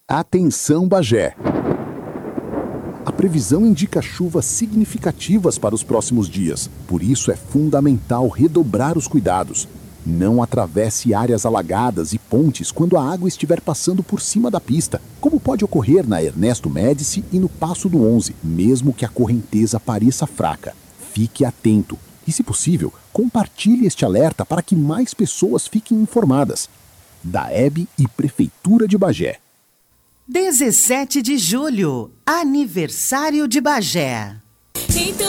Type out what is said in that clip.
Atenção, Bagé! A previsão indica chuvas significativas para os próximos dias, por isso é fundamental redobrar os cuidados. Não atravesse áreas alagadas e pontes quando a água estiver passando por cima da pista, como pode ocorrer na Ernesto Médici e no Passo do 11, mesmo que a correnteza pareça fraca. Fique atento e, se possível, compartilhe este alerta para que mais pessoas fiquem informadas. DAEB e Prefeitura de Bagé. 17 de julho, aniversário de Bagé.